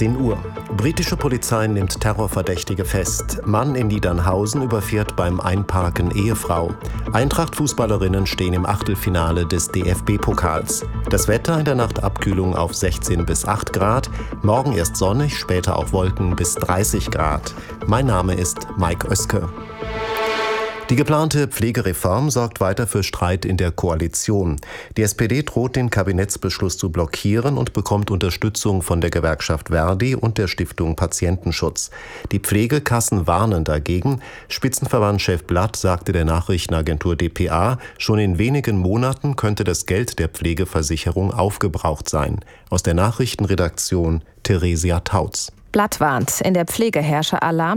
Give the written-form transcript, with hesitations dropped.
18 Uhr. Britische Polizei nimmt Terrorverdächtige fest. Mann in Niedernhausen überfährt beim Einparken Ehefrau. Eintracht-Fußballerinnen stehen im Achtelfinale des DFB-Pokals. Das Wetter: in der Nacht Abkühlung auf 16 bis 8 Grad. Morgen erst sonnig, später auch Wolken bis 30 Grad. Mein Name ist Mike Oeske. Die geplante Pflegereform sorgt weiter für Streit in der Koalition. Die SPD droht, den Kabinettsbeschluss zu blockieren und bekommt Unterstützung von der Gewerkschaft ver.di und der Stiftung Patientenschutz. Die Pflegekassen warnen dagegen. Spitzenverbandschef Blatt sagte der Nachrichtenagentur dpa, schon in wenigen Monaten könnte das Geld der Pflegeversicherung aufgebraucht sein. Aus der Nachrichtenredaktion Theresia Tautz. Blatt warnt, in der Pflege herrsche Alarm.